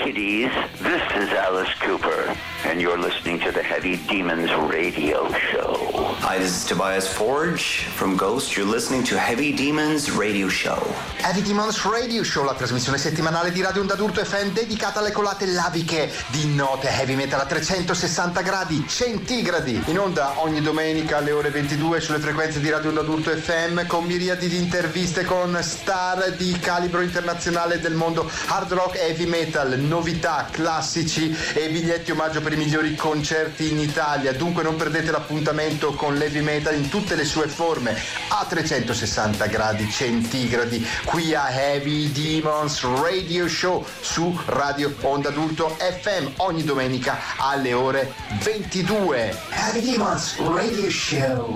kiddies. This is Alice Cooper, and you're listening to the Heavy Demons Radio Show. Hi, this is Tobias Forge from Ghost. You're listening to Heavy Demons Radio Show. Heavy Demons Radio Show, la trasmissione settimanale di Radio Onda D'Urto FM dedicata alle colate laviche di note heavy metal a 360 gradi centigradi. In onda ogni domenica alle ore 22 sulle frequenze di Radio Onda D'Urto FM, con miriadi di interviste con star di calibro internazionale del mondo hard rock e heavy metal, novità, classici e biglietti omaggio per i migliori concerti in Italia. Dunque non perdete l'appuntamento con l'heavy metal in tutte le sue forme a 360 gradi centigradi qui a Heavy Demons Radio Show su Radio Onda D'Urto FM ogni domenica alle ore 22. Heavy Demons Radio Show.